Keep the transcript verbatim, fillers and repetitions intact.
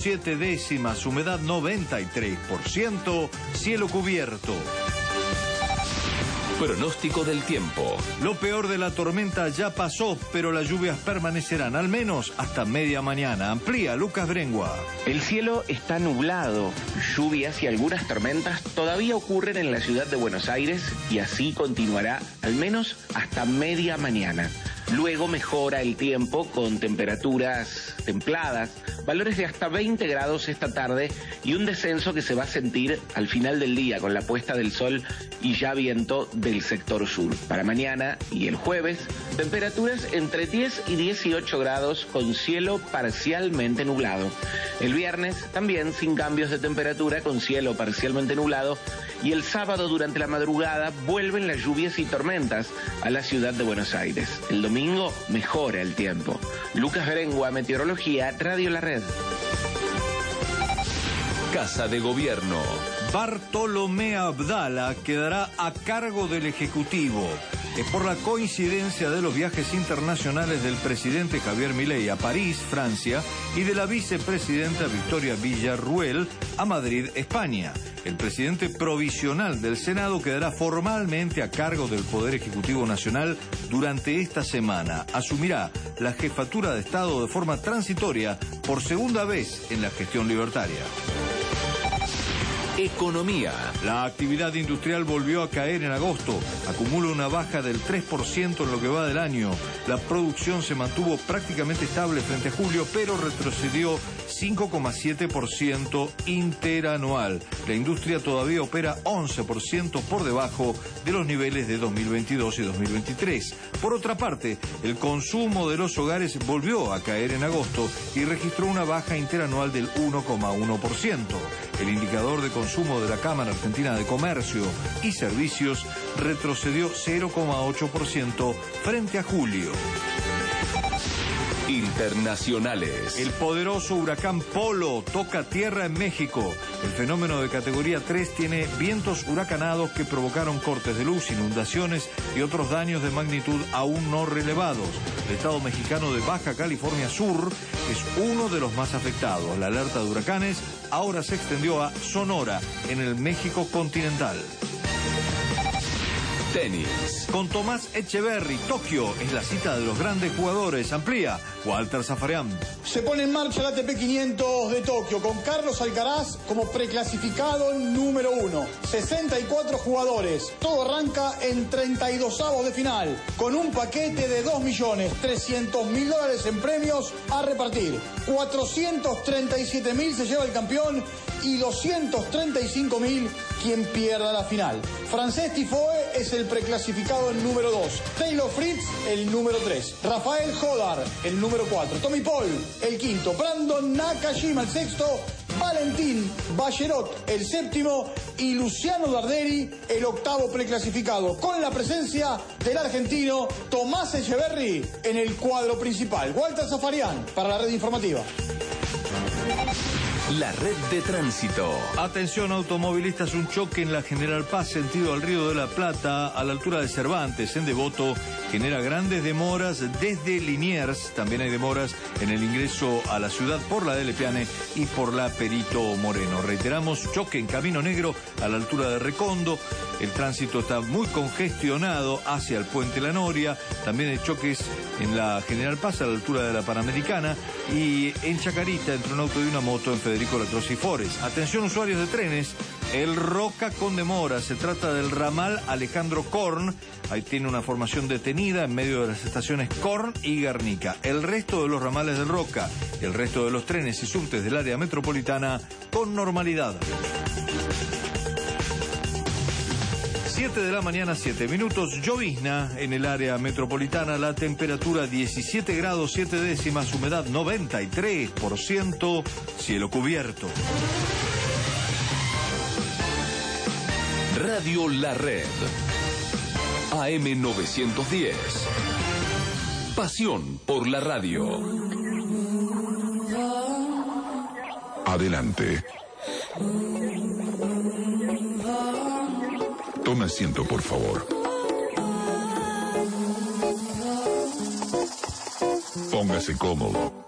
siete décimas, humedad noventa y tres por ciento, cielo cubierto. Pronóstico del tiempo. Lo peor de la tormenta ya pasó, pero las lluvias permanecerán al menos hasta media mañana. Amplía Lucas Brengua. El cielo está nublado. Lluvias y algunas tormentas todavía ocurren en la ciudad de Buenos Aires y así continuará al menos hasta media mañana. Luego mejora el tiempo con temperaturas templadas, valores de hasta veinte grados esta tarde y un descenso que se va a sentir al final del día con la puesta del sol y ya viento del sector sur. Para mañana y el jueves, temperaturas entre diez y dieciocho grados con cielo parcialmente nublado. El viernes también sin cambios de temperatura con cielo parcialmente nublado y el sábado durante la madrugada vuelven las lluvias y tormentas a la ciudad de Buenos Aires. El domingo mejora el tiempo. Lucas Brengua, Meteorología, Radio La Red. Casa de Gobierno. Bartolomé Abdala quedará a cargo del Ejecutivo. Es por la coincidencia de los viajes internacionales del presidente Javier Milei a París, Francia, y de la vicepresidenta Victoria Villarruel a Madrid, España. El presidente provisional del Senado quedará formalmente a cargo del Poder Ejecutivo Nacional durante esta semana. Asumirá la jefatura de Estado de forma transitoria por segunda vez en la gestión libertaria. Economía. La actividad industrial volvió a caer en agosto. Acumula una baja del tres por ciento en lo que va del año. La producción se mantuvo prácticamente estable frente a julio, pero retrocedió cinco coma siete por ciento interanual. La industria todavía opera once por ciento por debajo de los niveles de dos mil veintidós y dos mil veintitrés. Por otra parte, el consumo de los hogares volvió a caer en agosto y registró una baja interanual del uno coma uno por ciento. El indicador de consumo de la Cámara Argentina de Comercio y Servicios retrocedió cero coma ocho por ciento frente a julio. Internacionales. El poderoso huracán Polo toca tierra en México. El fenómeno de categoría tres tiene vientos huracanados que provocaron cortes de luz, inundaciones y otros daños de magnitud aún no relevados. El estado mexicano de Baja California Sur es uno de los más afectados. La alerta de huracanes ahora se extendió a Sonora, en el México continental. Tenis. Con Tomás Echeverry, Tokio es la cita de los grandes jugadores. Amplía Walter Zafarian. Se pone en marcha el A T P quinientos de Tokio con Carlos Alcaraz como preclasificado número uno. sesenta y cuatro jugadores. Todo arranca en treinta y dosavos de final con un paquete de dos millones trescientos mil dólares en premios a repartir. cuatrocientos treinta y siete mil se lleva el campeón y doscientos treinta y cinco mil quien pierda la final. Francés Tifoe es el preclasificado el número dos. Taylor Fritz el número tres. Rafael Jodar el número cuatro. Tommy Paul el quinto. Brandon Nakajima el sexto. Valentín Ballerot el séptimo y Luciano Darderi el octavo preclasificado, con la presencia del argentino Tomás Echeverry en el cuadro principal. Walter Zafarian para la red informativa. La red de tránsito. Atención automovilistas, un choque en la General Paz sentido al Río de la Plata a la altura de Cervantes en Devoto genera grandes demoras desde Liniers. También hay demoras en el ingreso a la ciudad por la de Lepiane y por la Perito Moreno. Reiteramos, choque en Camino Negro a la altura de Recondo. El tránsito está muy congestionado hacia el Puente La Noria. También hay choques en la General Paz a la altura de la Panamericana y en Chacarita entre un auto y una moto en Federico Lacroix y Forest. Atención usuarios de trenes, el Roca con demora. Se trata del ramal Alejandro Korn. Ahí tiene una formación detenida en medio de las estaciones Korn y Guernica. El resto de los ramales del Roca, el resto de los trenes y subtes del área metropolitana con normalidad. siete de la mañana, siete minutos, llovizna en el área metropolitana, la temperatura diecisiete grados siete décimas, humedad noventa y tres por ciento, cielo cubierto. Radio La Red, A M novecientos diez, pasión por la radio. Adelante. Tome asiento, por favor. Póngase cómodo.